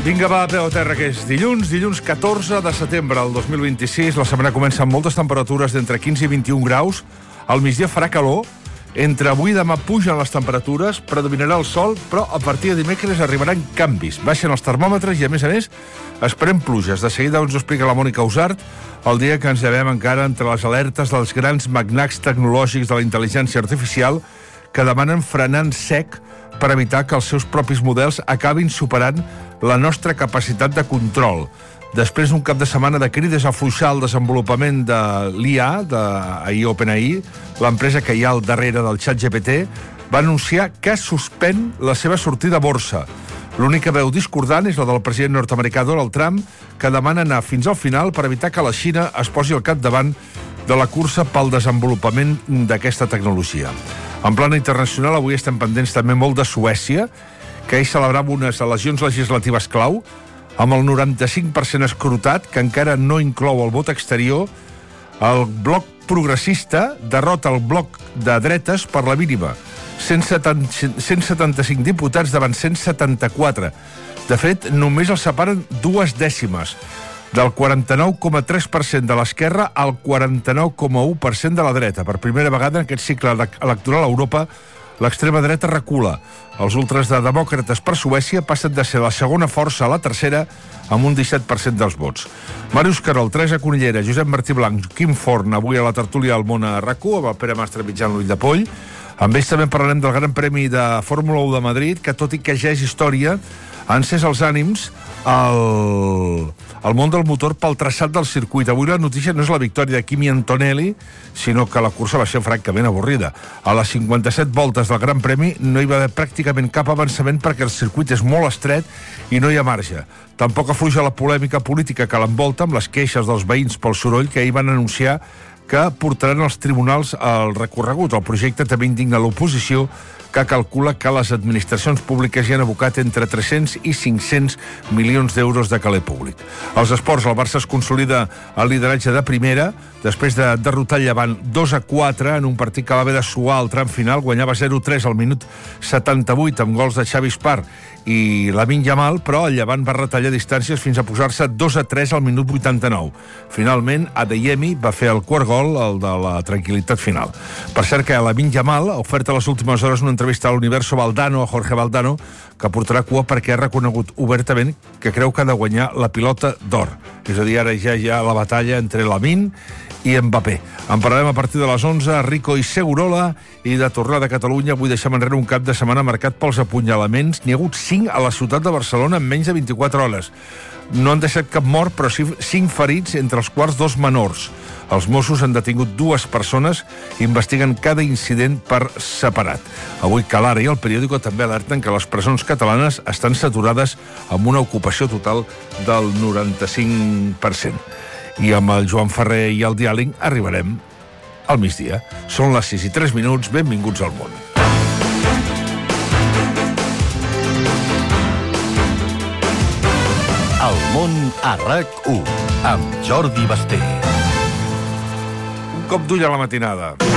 Vinga, va, peu a terra, que és dilluns 14 de setembre del 2026. La setmana comença amb moltes temperatures d'entre 15 i 21 graus. Al migdia farà calor. Entre avui i demà pugen les temperatures, predominarà el sol, però a partir de dimecres arribaran canvis. Baixen els termòmetres i, a més, esperem pluges. De seguida ens ho explica la Mònica Usart, el dia que ens llevem encara entre les alertes dels grans magnacs tecnològics de la intel·ligència artificial que demanen frenar en sec per evitar que els seus propis models acabin superant la nostra capacitat de control. Després d'un cap de setmana de crides a afluixar el desenvolupament de l'IA, d'ahir OpenAI, l'empresa que hi ha al darrere del ChatGPT, va anunciar que suspèn la seva sortida a borsa. L'única veu discordant és la del president nord-americà Donald Trump, que demana anar fins al final per evitar que la Xina es posi al capdavant de la cursa pel desenvolupament d'aquesta tecnologia. En plana internacional, avui estem pendents també molt de Suècia, que ahir celebrava unes eleccions legislatives clau, amb el 95% escrutat, que encara no inclou el vot exterior. El bloc progressista derrota el bloc de dretes per la mínima. 175 diputats davant 174. De fet, només els separen 2 dècimes, del 49,3% de l'esquerra al 49,1% de la dreta. Per primera vegada en aquest cicle electoral a Europa, l'extrema dreta recula. Els ultres de demòcrates per Suècia passen de ser la segona força a la tercera, amb un 17% dels vots. Màrius Carol, Teresa Cunillera, Josep Martí Blanc, Quim Forn, avui a la tertúlia al Món a RAC1, amb el Pere Mastre mitjant l'ull de poll. Amb ells també parlarem del Gran Premi de Fórmula 1 de Madrid, que tot i que ja és història, ha encès els ànims al món del motor pel traçat del circuit. Avui la notícia no és la victòria de Kimi Antonelli, sinó que la cursa va ser francament avorrida. A les 57 voltes del Gran Premi no hi va haver pràcticament cap avançament perquè el circuit és molt estret i no hi ha marge. Tampoc afluixa la polèmica política que l'envolta amb les queixes dels veïns pel soroll que ahir van anunciar que portaran als tribunals el recorregut. El projecte també indigna l'oposició, que calcula que les administracions públiques hi han abocat entre 300 i 500 milions d'euros de caler públic. Als esports, el Barça es consolida el lideratge de primera, després de derrotar el Llevant 2-4 en un partit que va haver de suar al tram final, guanyava 0-3 al minut 78 amb gols de Xavi Espart i Lamine Yamal, però el Llevant va retallar distàncies fins a posar-se 2-3 al minut 89. Finalment, Adeyemi va fer el quart gol, el de la tranquil·litat final. Per cert que Lamine Yamal ha ofert a les últimes hores una entrevista a l'Universo Valdano, a Jorge Valdano, que portarà cua perquè ha reconegut obertament que creu que ha de guanyar la pilota d'or. És a dir, ara ja hi ha la batalla entre Lamine i Mbappé. En parlarem a partir de les 11, Rico i Segurola, i de tornada a Catalunya. Avui deixem enrere un cap de setmana marcat pels apunyalaments. N'hi ha hagut 5 a la ciutat de Barcelona en menys de 24 hores. No han deixat cap mort, però sí 5 ferits, entre els quals 2 menors. Els Mossos han detingut 2 persones i investiguen cada incident per separat. Avui Calara i El Periódico també alerten que les presons catalanes estan saturades amb una ocupació total del 95%. I amb el Joan Ferrer i el diàleg arribarem al migdia. Són les 6:03, benvinguts al món. El món a RAC1, amb Jordi Basté. Un cop d'ull a la matinada.